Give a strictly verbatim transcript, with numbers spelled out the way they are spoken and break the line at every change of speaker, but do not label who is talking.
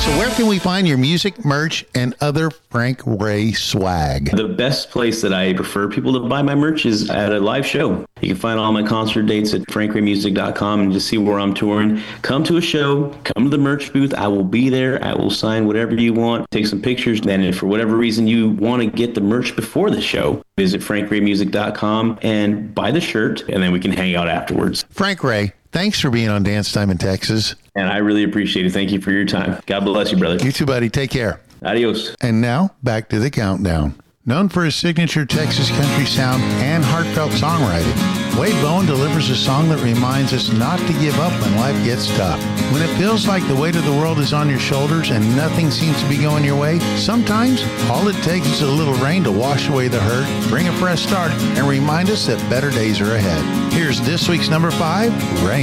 So where can we find your music, merch, and other Frank Ray swag?
The best place that I prefer people to buy my merch is at a live show. You can find all my concert dates at frank ray music dot com and just see where I'm touring. Come to a show, come to the merch booth. I will be there. I will sign whatever you want, take some pictures. Then if for whatever reason you want to get the merch before the show, visit frank ray music dot com and buy the shirt, and then we can hang out afterwards.
Frank Ray, thanks for being on Dance Time in Texas.
And I really appreciate it. Thank you for your time. God bless you, brother.
You too, buddy. Take care.
Adios.
And now, back to the countdown. Known for his signature Texas country sound and heartfelt songwriting, Wade Bowen delivers a song that reminds us not to give up when life gets tough. When it feels like the weight of the world is on your shoulders and nothing seems to be going your way, sometimes all it takes is a little rain to wash away the hurt, bring a fresh start, and remind us that better days are ahead. Here's this week's number five, Rain.